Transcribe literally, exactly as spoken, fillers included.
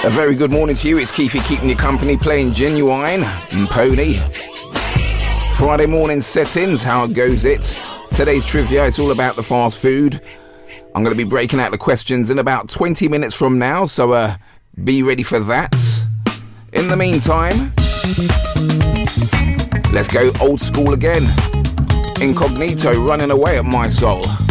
A very good morning to you. It's Keefy keeping you company, playing Genuine and Pony. Friday morning settings, how goes it? Today's trivia, it's all about the fast food. I'm going to be breaking out the questions in about twenty minutes from now, so uh, be ready for that. In the meantime, let's go old school again. Incognito, Running Away at My Soul.